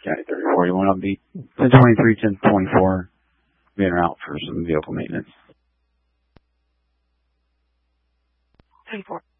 County 3041. I'll be 1023, 1024, being out for some vehicle maintenance. 24.